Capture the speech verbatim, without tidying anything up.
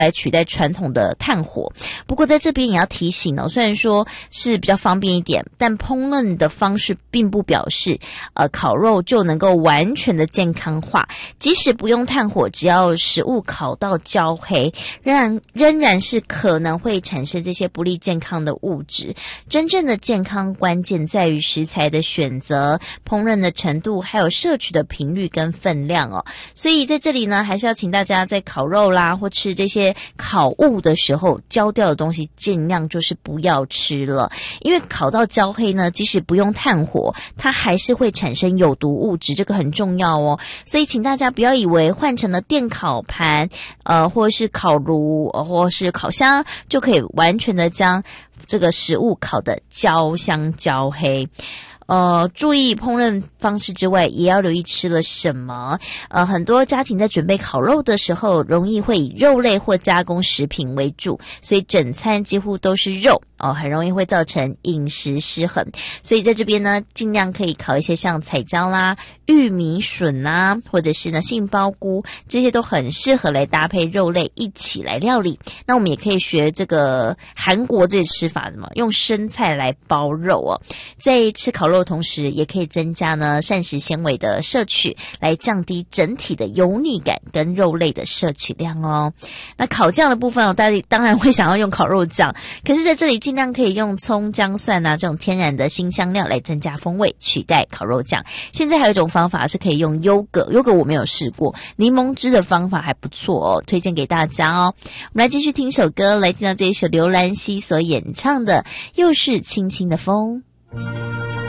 来取代传统的炭火。不过在这边也要提醒哦，虽然说是比较方便一点，但烹饪的方式并不表示呃烤肉就能够完全的健康化。即使不用炭火，只要食物烤到焦黑，仍然仍然是可能会产生这些不利健康的物质。真正的健康关键在于食材的选择、烹饪的程度，还有摄取的频率跟分量哦。所以在这里呢，还是要请大家在烤肉啦或吃这些烤物的时候，焦掉的东西尽量就是不要吃了，因为烤到焦黑呢，即使不用炭火，它还是会产生有毒物质，这个很重要哦。所以请大家不要以为换成了电烤盘，呃，或是烤炉，或是烤箱，就可以完全的将这个食物烤得焦香焦黑。呃，注意烹饪方式之外，也要留意吃了什么。呃，很多家庭在准备烤肉的时候，容易会以肉类或加工食品为主，所以整餐几乎都是肉哦，很容易会造成饮食失衡。所以在这边呢，尽量可以烤一些像彩椒啦、玉米笋啦，或者是呢杏鲍菇，这些都很适合来搭配肉类一起来料理。那我们也可以学这个韩国这些吃法，什么用生菜来包肉哦，在吃烤肉同时也可以增加呢膳食纤维的摄取，来降低整体的油腻感跟肉类的摄取量哦。那烤酱的部分哦，大家当然会想要用烤肉酱，可是在这里尽量可以用葱姜蒜啊这种天然的辛香料来增加风味，取代烤肉酱。现在还有一种方法是可以用优格，优格我没有试过，柠檬汁的方法还不错哦，推荐给大家哦。我们来继续听首歌，来听到这一首刘兰希所演唱的《又是轻轻的风》。